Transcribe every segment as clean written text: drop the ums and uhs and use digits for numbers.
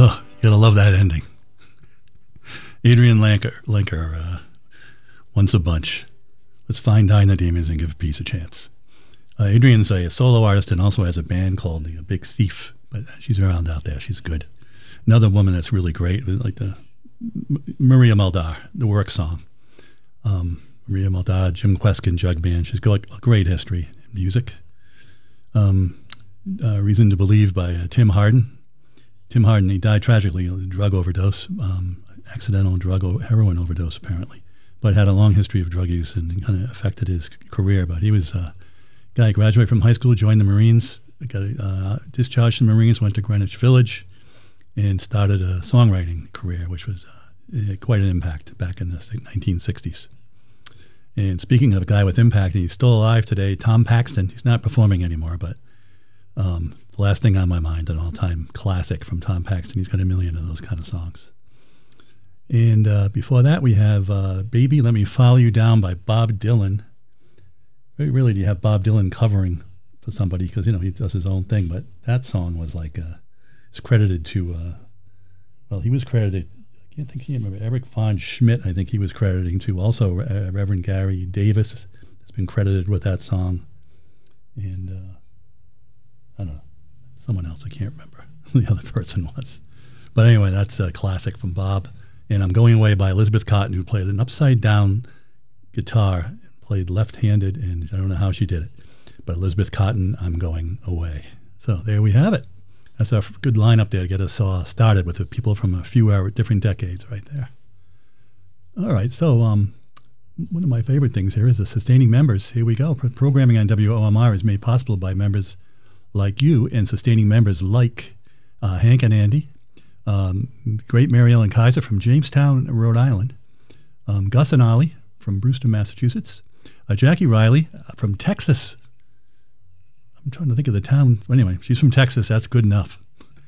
Oh, you gotta love that ending. Adrian Lenker, Once a Bunch. Let's find Dine the Demons and give peace a chance. Adrian's a solo artist and also has a band called The Big Thief, but she's around out there. She's good. Another woman that's really great, like the Maria Muldaur, the work song. Maria Muldaur, Jim Kweskin, Jug Band. She's got a great history in music. Reason to Believe by Tim Hardin. Tim Hardin, he died tragically of a drug overdose, accidental heroin overdose apparently, but had a long history of drug use and kind of affected his career. But he was a guy who graduated from high school, joined the Marines, got discharged from the Marines, went to Greenwich Village, and started a songwriting career, which was quite an impact back in the 1960s. And speaking of a guy with impact, and he's still alive today, Tom Paxton. He's not performing anymore, but The Last Thing on My Mind, an all-time classic from Tom Paxton. He's got a million of those kind of songs. And before that, we have Baby, Let Me Follow You Down by Bob Dylan. Very rarely do you have Bob Dylan covering for somebody because, you know, he does his own thing. But that song was like, it's credited to, he was credited, I can't remember, Eric Von Schmidt, I think he was crediting to. Also, Reverend Gary Davis has been credited with that song. And I don't know, someone else, I can't remember who the other person was. But anyway, that's a classic from Bob. And I'm Going Away by Elizabeth Cotten, who played an upside-down guitar, and played left-handed, and I don't know how she did it. But Elizabeth Cotten, I'm Going Away. So there we have it. That's a good lineup there to get us started with the people from a few different decades right there. All right, so one of my favorite things here is the sustaining members. Here we go. Programming on WOMR is made possible by members like you and sustaining members like Hank and Andy, great Mary Ellen Kaiser from Jamestown, Rhode Island, Gus and Ollie from Brewster, Massachusetts, Jackie Riley from Texas. I'm trying to think of the town. Anyway, she's from Texas. That's good enough.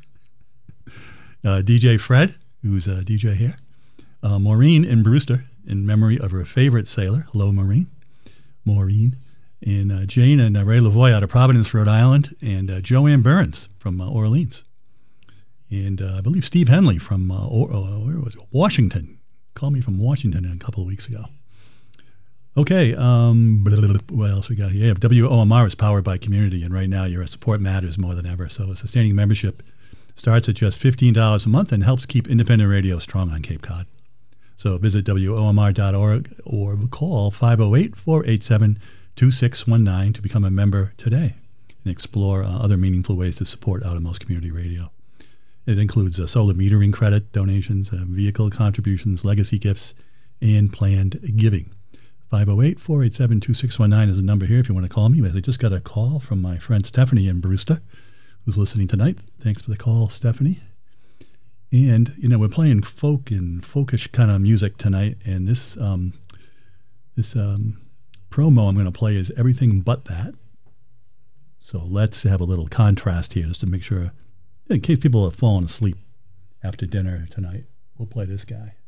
DJ Fred, who's a DJ here. Maureen in Brewster, in memory of her favorite sailor. Hello, Maureen. And Jane and Ray Lavoie out of Providence, Rhode Island. And Joanne Burns from Orleans. And I believe Steve Henley from, where was it? Washington. Called me from Washington a couple of weeks ago. Okay, what else we got here? Yeah, WOMR is powered by community, and right now your support matters more than ever. So a sustaining membership starts at just $15 a month and helps keep independent radio strong on Cape Cod. So visit WOMR.org or call 508-487-2619 to become a member today and explore other meaningful ways to support Outermost Community Radio. It includes solar metering credit, donations, vehicle contributions, legacy gifts, and planned giving. 508-487-2619 is the number here if you want to call me. I just got a call from my friend Stephanie in Brewster, who's listening tonight. Thanks for the call, Stephanie. And, you know, we're playing folk and folkish kind of music tonight, and this promo I'm going to play is Everything But That. So let's have a little contrast here just to make sure, in case people have fallen asleep after dinner tonight, we'll play this guy.